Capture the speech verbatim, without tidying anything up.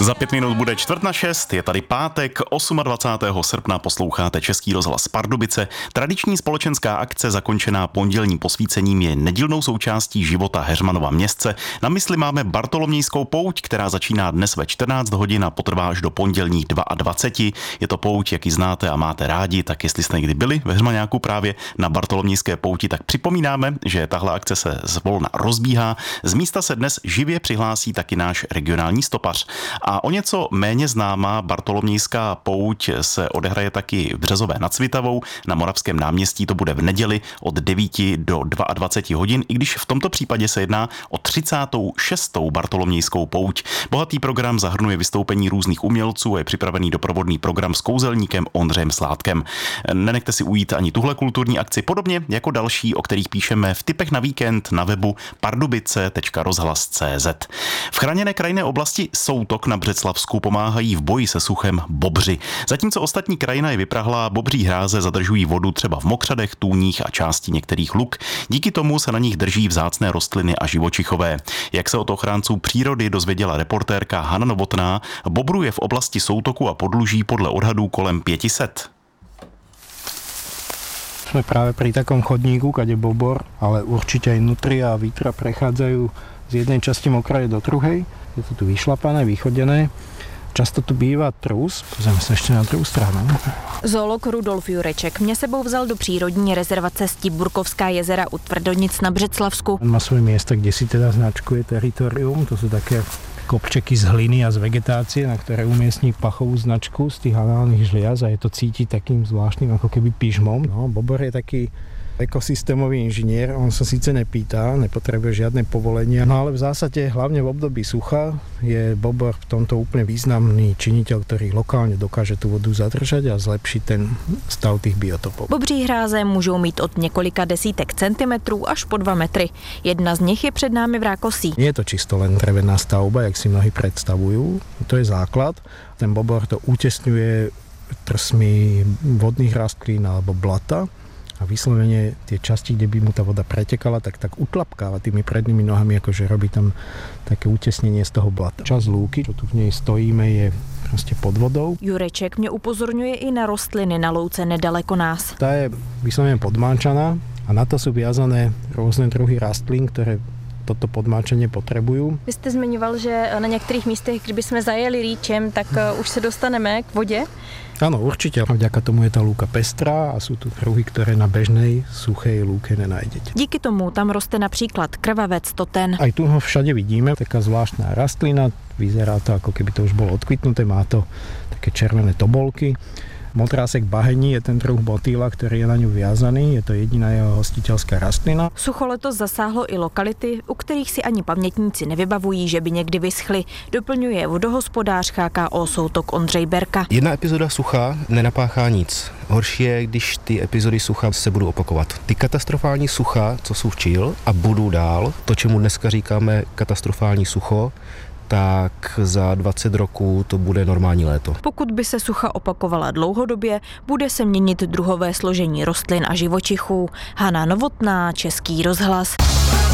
Za pět minut bude čtvrt na šest, je tady pátek, dvacátého osmého srpna, posloucháte Český rozhlas Pardubice. Tradiční společenská akce zakončená pondělním posvícením je nedílnou součástí života Heřmanova Městce. Na mysli máme Bartolomějskou pouť, která začíná dnes ve čtrnáct hodin a potrvá až do pondělních dvacet dva. Je to pouť, jak ji znáte a máte rádi, tak jestli jste někdy byli ve Heřmaňáku právě na Bartolomějské pouti, tak připomínáme, že tahle akce se zvolna rozbíhá. Z místa se dnes živě přihlásí taky náš regionální stopař. A o něco méně známá Bartolomějská pouť se odehraje taky v Březové nad Svitavou. Na Moravském náměstí to bude v neděli od devíti do dvaceti dvou hodin, i když v tomto případě se jedná o třicátou šestou Bartolomějskou pouť. Bohatý program zahrnuje vystoupení různých umělců a je připravený doprovodný program s kouzelníkem Ondřejem Sládkem. Nenechte si ujít ani tuhle kulturní akci, podobně jako další, o kterých píšeme v tipech na víkend na webu pardubice tečka rozhlas tečka cé zet. V chráněné krajinné oblasti Soutok na Břeclavsku pomáhají v boji se suchem bobři. Zatímco ostatní krajina je vyprahlá, bobří hráze zadržují vodu třeba v mokřadech, tůních a části některých luk. Díky tomu se na nich drží vzácné rostliny a živočichové. Jak se od ochránců přírody dozvěděla reportérka Hana Novotná, bobrů je v oblasti Soutoku a Podluží podle odhadů kolem pět set. Sme práve pri takom chodníku, kade bobor, ale určite aj nutria a vítra prechádzajú z jednej časti mokraje do druhej. Je to tu vyšlapané, vychodené. Často tu bývá trus. Pozrieme sa ešte na druhou stranu. Zoolog Rudolf Jureček mě sebou vzal do přírodní rezervace Stibburkovská jezera u Tvrdonic na Břeclavsku. On má svoje miesta, kde si teda značkuje teritorium. To sú také kopčeky z hliny a z vegetácie, na ktoré umiestní pachovú značku z tých análnych žliaz a je to cítiť takým zvláštnym ako keby pyžmom. No, bobor je taký ekosystémový inžinier, on sa síce nepýta, nepotrebuje žiadne povolenia, no ale v zásade hlavne v období sucha je bobor v tomto úplne významný činiteľ, ktorý lokálne dokáže tú vodu zadržať a zlepšiť ten stav tých biotopov. Bobří hráze můžou mít od několika desítek centimetrů až po dva metry. Jedna z nich je před námi v Rákosí. Nie je to čisto len drevená stavba, jak si mnohí predstavujú. To je základ. Ten bobor to utesňuje trsmi vodných rastlín alebo blata. A vyslovene tie časti, kde by mu tá voda pretekala, tak tak utlapkáva tými prednými nohami, akože robí tam také utesnenie z toho blata. Časť lúky, čo tu v nej stojíme, je proste pod vodou. Jureček mě upozorňuje i na rostliny na louce nedaleko nás. Tá je vyslovene podmáčaná a na to sú viazané rôzne druhy rastlín, ktoré toto podmáčenie potrebujú. Vy jste zmiňoval, že na některých místech, kdyby jsme zajeli rýčem, tak už se dostaneme k vodě? Áno, určite. Vďaka tomu je tá lúka pestrá a sú tu druhy, ktoré na bežnej suchej lúke nenájdete. Díky tomu tam roste například krvavec toten. Aj tu ho všade vidíme, taká zvláštna rastlina, vyzerá to ako keby to už bolo odkvitnuté, má to také červené tobolky. Modrásek bahení je ten druh motýla, ktorý je na ňu viazaný, je to jediná jeho hostiteľská rastlina. Sucho letos zasáhlo i lokality, u kterých si ani pamětníci nevybavují, že by někdy vyschly, doplňuje vodohospodář H K O Soutok Ondřej Berka. Jedna epizoda sucha nenapáchá nic. Horší je, když ty epizody sucha se budou opakovat. Ty katastrofální sucha, co jsou včil a budou dál, to, čemu dneska říkáme katastrofální sucho, tak za dvacet roků to bude normální léto. Pokud by se sucha opakovala dlouhodobě, bude se měnit druhové složení rostlin a živočichů. Hana Novotná, Český rozhlas.